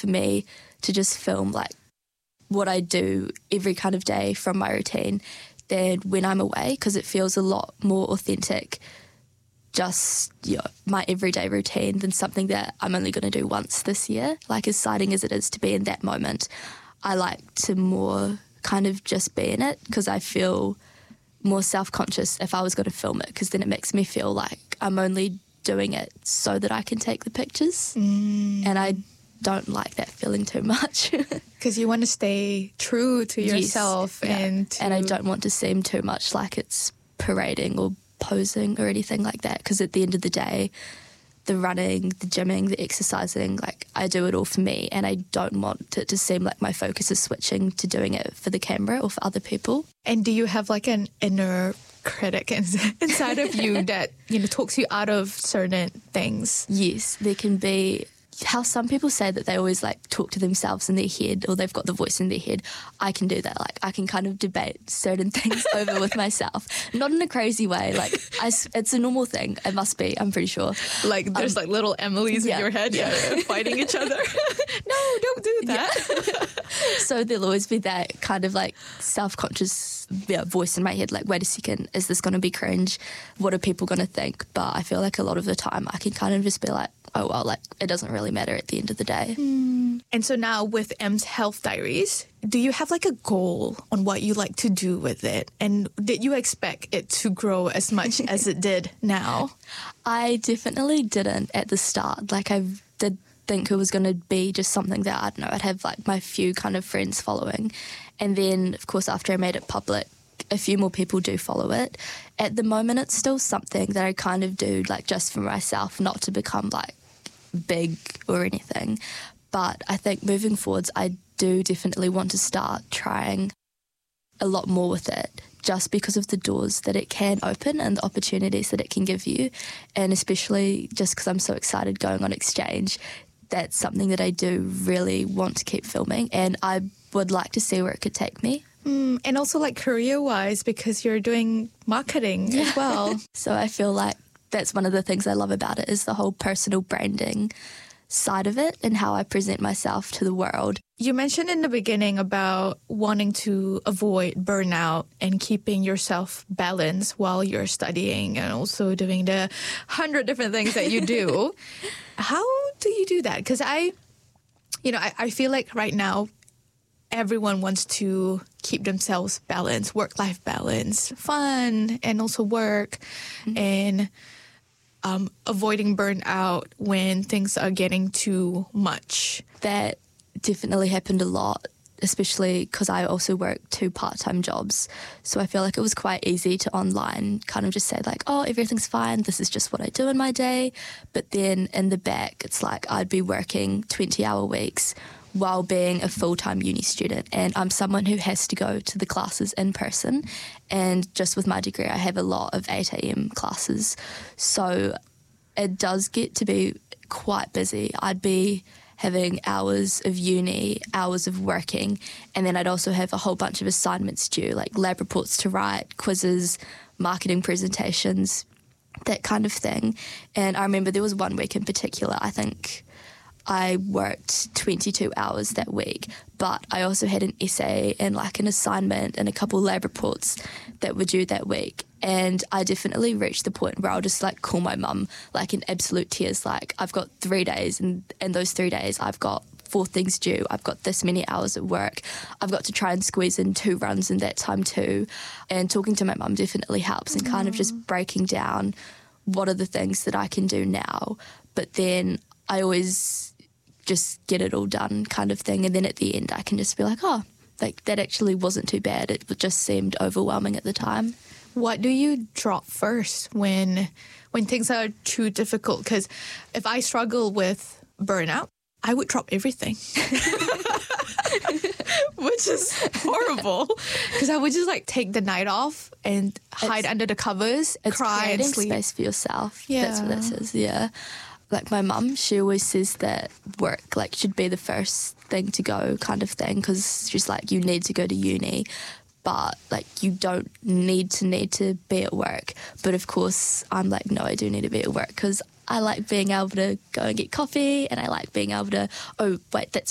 for me to just film like what I do every kind of day from my routine than when I'm away, because it feels a lot more authentic, just my everyday routine, than something that I'm only going to do once this year. Like, as exciting as it is to be in that moment, I like to more kind of just be in it, because I feel more self-conscious if I was going to film it, because then it makes me feel like I'm only doing it so that I can take the pictures. And I don't like that feeling too much. Because you want to stay true to yourself. Yes, and I don't want to seem too much like it's parading or posing or anything like that, because at the end of the day, the running, the gymming, the exercising, like, I do it all for me, and I don't want it to seem like my focus is switching to doing it for the camera or for other people. And do you have like an inner critic inside of you that, talks you out of certain things? Yes, there can be. How some people say that they always like talk to themselves in their head, or they've got the voice in their head. I can do that. Like, I can kind of debate certain things over with myself, not in a crazy way. Like, it's a normal thing. It must be. I'm pretty sure. Like, there's like little Emilys in your head, fighting each other. No, don't do that. So there'll always be that kind of like self-conscious voice in my head. Like, wait a second, is this going to be cringe? What are people going to think? But I feel like a lot of the time I can kind of just be like, oh, well, like, it doesn't really matter at the end of the day. And so now with M's Health Diaries, do you have like a goal on what you like to do with it? And did you expect it to grow as much as it did now? I definitely didn't at the start. Like, I did think it was going to be just something that, I don't know, I'd have like my few kind of friends following. And then, of course, after I made it public, a few more people do follow it. At the moment, it's still something that I kind of do like just for myself, not to become like big or anything. But I think moving forwards, I do definitely want to start trying a lot more with it, just because of the doors that it can open and the opportunities that it can give you. And especially just because I'm so excited going on exchange, that's something that I do really want to keep filming, and I would like to see where it could take me. And also like career-wise, because you're doing marketing as well. So I feel like that's one of the things I love about it, is the whole personal branding side of it and how I present myself to the world. You mentioned in the beginning about wanting to avoid burnout and keeping yourself balanced while you're studying and also doing the 100 different things that you do. How do you do that? Because I feel like right now everyone wants to keep themselves balanced, work-life balance, fun, and also work, and avoiding burnout when things are getting too much. That definitely happened a lot, especially because I also work 2 part-time jobs. So I feel like it was quite easy to online kind of just say like, oh, everything's fine, this is just what I do in my day. But then in the back, it's like I'd be working 20-hour weeks while being a full-time uni student. And I'm someone who has to go to the classes in person. And just with my degree, I have a lot of 8 a.m. classes. So it does get to be quite busy. I'd be having hours of uni, hours of working, and then I'd also have a whole bunch of assignments due, like lab reports to write, quizzes, marketing presentations, that kind of thing. And I remember there was one week in particular, I think I worked 22 hours that week, but I also had an essay and like an assignment and a couple lab reports that were due that week. And I definitely reached the point where I'll just like call my mum like in absolute tears, like I've got 3 days and those 3 days I've got 4 things due. I've got this many hours at work. I've got to try and squeeze in 2 runs in that time too. And talking to my mum definitely helps and kind of just breaking down what are the things that I can do now. But then I always just get it all done kind of thing. And then at the end, I can just be like, oh, like that actually wasn't too bad. It just seemed overwhelming at the time. What do you drop first when things are too difficult? Because if I struggle with burnout, I would drop everything. Which is horrible. Because I would just like take the night off and hide under the covers, cry and sleep. Space for yourself. Yeah. That's what that says, yeah. Like my mum, she always says that work like should be the first thing to go kind of thing, because she's like, you need to go to uni, but like you don't need to be at work. But of course I'm like, no, I do need to be at work because I like being able to go and get coffee, and I like being able to, oh wait, that's